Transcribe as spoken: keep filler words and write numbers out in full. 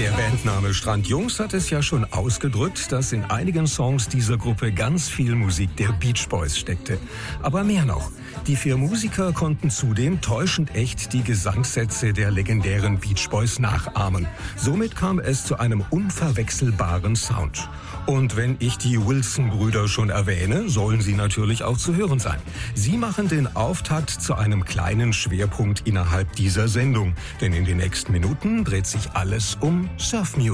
Der Bandname Strandjungs hat es ja schon ausgedrückt, dass in einigen Songs dieser Gruppe ganz viel Musik der Beach Boys steckte. Aber mehr noch. Die vier Musiker konnten zudem täuschend echt die Gesangssätze der legendären Beach Boys nachahmen. Somit kam es zu einem unverwechselbaren Sound. Und wenn ich die Wilson-Brüder schon erwähne, sollen sie natürlich auch zu hören sein. Sie machen den Auftakt zu einem kleinen Schwerpunkt innerhalb dieser Sendung. Denn in den nächsten Minuten dreht sich alles um Surf Music.